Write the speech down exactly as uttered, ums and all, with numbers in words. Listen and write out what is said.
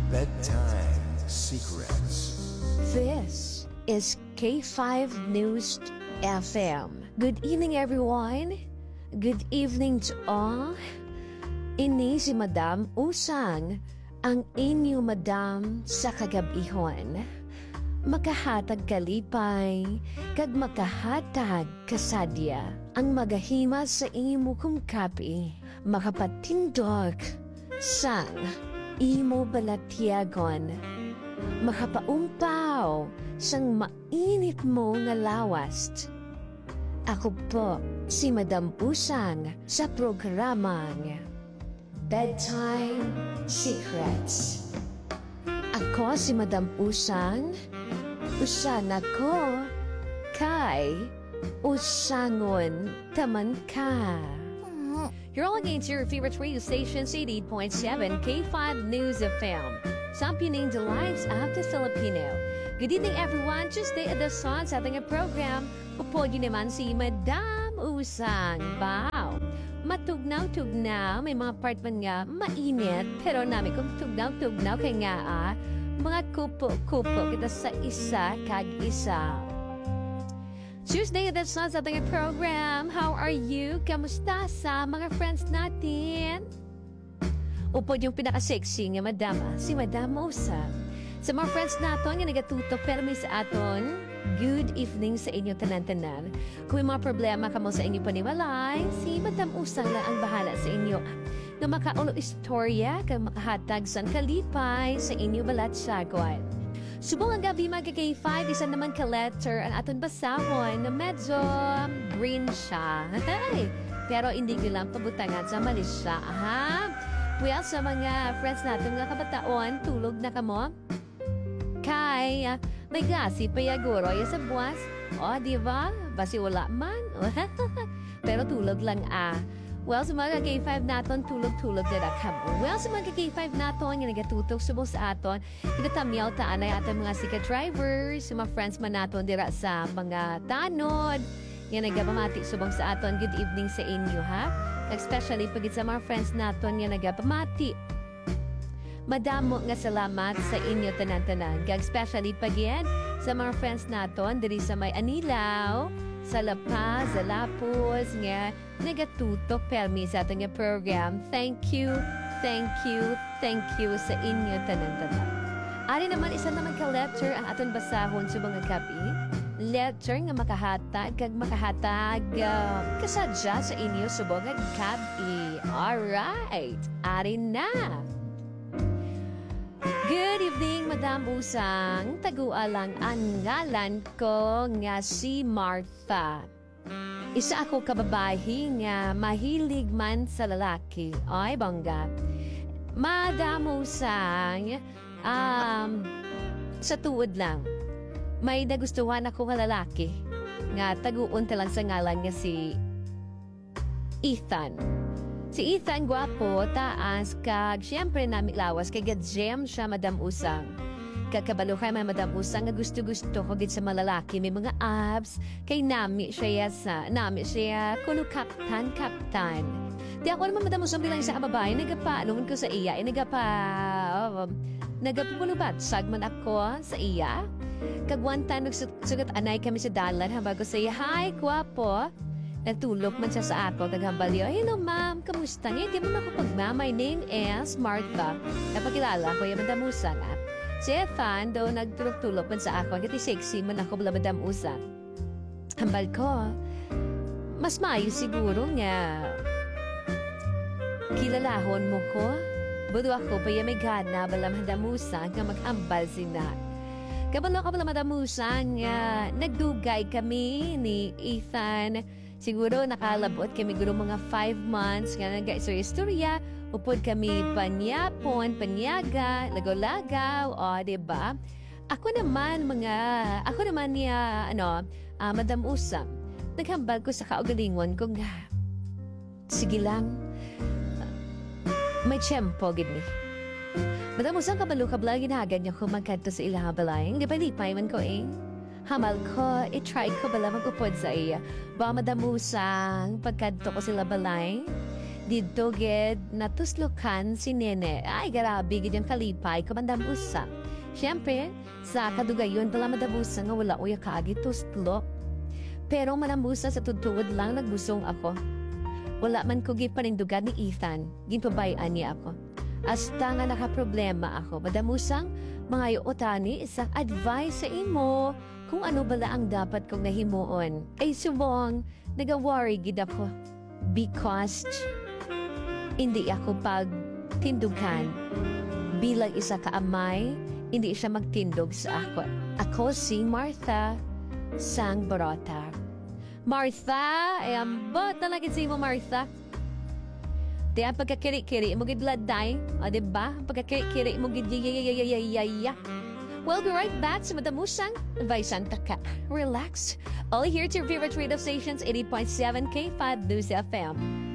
Bedtime Secrets. This is K five News F M. Good evening, everyone. Good evening to all. Ini si Madam Usang, ang inyo Madam sa kagabihon. Makahatag kalipay, kag makahatag kasadya. Ang magahima sa imo kong kapi, makapatindog sang imo balatyagon. Makapaumpaw sang mainit mo nga lawast. Ako po si Madam Usang sa programang Bedtime Secrets. Ako si Madam Usang, usan ako kay usangon taman ka. You're all against your favorite radio station, eighty-eight point seven K five News F M. Championing the lives of the Filipino. Good evening, everyone. Tuesday at the sun sa ating program. Pupogi naman si Madam Usang. Wow! Matugnaw-tugnaw. May mga part man nga mainit. Pero namin kung tugnaw-tugnaw kay nga ah, mga kupo-kupo kita sa isa kag isa. Tuesday at the sun sa ating program. How are you? Kamusta sa mga friends natin? Upod yung pinaka-sexy nga madama, si Madam Usang. Sa mga friends naton nga nagatutok permi sa aton, good evening sa inyo tanan-tanan. Kung may mga problema kamo sa inyo paniwalay, si Madam Usang lang ang bahala sa inyo. Nga makaulo istorya, kag makahatag san kalipay sa inyo balat sagwan. Subong ang gabi mga K five, isa naman ka-letter ang aton basahon na medyo green siya. Hey, pero hindi ko lang pabutangan sa mali siya, ha? Well, sa mga friends natin nga kabataon, tulog na kamo? Kay, uh, may gasi pa yaguro ya sa buwas. O, di ba? Basi wala man. Pero tulog lang ah. Well, sa mga K five naton, tulog-tulog na kamo. Well, sa mga K five naton, nga nagatutok subong sa aton, itatamyaw taan ay aton mga sikat drivers, sa mga friends man naton dira sa mga tanod, nga nagapamati subong sa aton. Good evening sa inyo, ha? Especially pagit sa mga friends naton nga nagapamati. Madamo nga salamat sa inyo tanan-tanan. Especially pagit sa mga friends naton diri sa may Anilaw, sa La Paz, sa Lapuz nga nagatutok permi sa ating program. Thank you, thank you, thank you sa inyo tanan-tanan. Ari naman isa naman ka-letter ang aton basahon sa mga kapi. Letter nga makahatag kag makahatag uh, kasadya sa inyo subong nga kabi. Alright, ari na. Good evening, Madam Usang. Tagua lang ang ngalan ko nga si Martha. Isa ako kababahi nga mahilig man sa lalaki. Ay, bongga. Madam Usang, um, sa tuod lang, may nagustuhan ako nga lalaki nga taguon lang sa ngalan nga si Ethan. Si Ethan gwapo, taas, kag siyempre nami lawas kay gad-gem siya, Madam Usang. Kakabalo kay Madam Usang nga gusto-gusto ko gid sa malalaki may mga abs kay nami siya sa nami siya kuno kaptan kaptan. Di ako naman Madam Usang bilang isa ka babae nagapaalungan ko sa iya, eh, nagapa uh, nagapupulubat sagman ako sa iya. Kagwantan nagsugat anay kami sa dalan habang ko say, hi, guwapo. Nagtulog man siya sa ako, naghambalyo, hello ma'am, kamusta niya? Di mo na ako pagma, my name is Martha. Napakilala ko yung Madam Usang. Ah. Si Ethan, daw nagtulog-tulog man sa ako, kati sexy man ako bala Madam Usang. Hambal ko, mas maayo siguro nga kilalahon mo ko. Budo ako pa yung may gana bala Madam Usang nga mag-ambal sina. Kabalo ka pala Madam Usang, uh, nagdugay kami ni Ethan. Siguro nakalabot kami guro mga five months nga nag-istorya. Upod kami panyapon, panyaga, lagaw-lagaw, o diba? Ako naman mga, ako naman niya, ano, uh, Madam Usang, naghambal ko sa kaugalingon ko nga. Sige lang, uh, may tiyempo, gini. Madam Usang kabalo kabla ginahagan niya ko magkanto sa ilang balayang. Di ba lipay man ko eh? Hamal ko, i-try ko bala magupod sa iya. Ba Madam Usang, pagkanto ko sila balayang? Dito gid natuslokan si Nene. Ay, grabe gid yung kalipay kabandam usa. Siyempre, sa kadugayon pala madabusa nga wala uya kaagi tuslo. Pero manambusa sa tutuod lang nagbusong ako. Wala man ko gipanindugan ni Ethan. Ginpabayaan niya ako. Hasta nga nakaproblema ako. Madamusang mga utani isang advice sa imo kung ano bala ang dapat kong nahimuon. Ay subong, nag-worry gid ako. Because hindi ako pagtindugan bilang isa kaamay, hindi siya magtindog sa ako. Ako si Martha Sang Barota. Martha, ay ambot talaga si mo, Martha. Di ang pagkakiri-kiri mo gid laday, o diba? Pagkakiri-kiri mo gid yayayayayaya. We'll be right back sa Madamusang by Santa Ka. Relax. All here to your favorite radio stations, eighty point seven K five News F M.